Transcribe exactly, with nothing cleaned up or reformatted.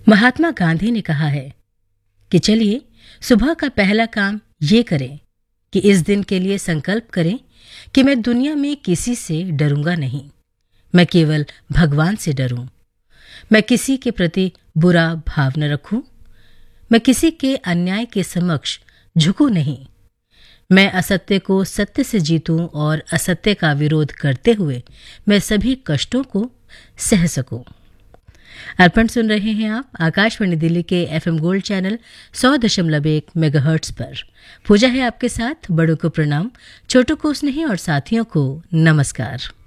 महात्मा गांधी ने कहा है कि चलिए सुबह का पहला काम ये करें कि इस दिन के लिए संकल्प करें कि मैं दुनिया में किसी से डरूंगा नहीं, मैं केवल भगवान से डरूं। मैं किसी के प्रति बुरा भाव न रखूं, मैं किसी के अन्याय के समक्ष झुकूं नहीं, मैं असत्य को सत्य से जीतूं और असत्य का विरोध करते हुए मैं सभी कष्टों को सह सकूं। अर्पण सुन रहे हैं आप आकाशवाणी दिल्ली के एफएम गोल्ड चैनल सौ दशमलव एक मेगाहर्ट्ज पर। पूजा है आपके साथ, बड़ों को प्रणाम, छोटों को स्नेह और साथियों को नमस्कार।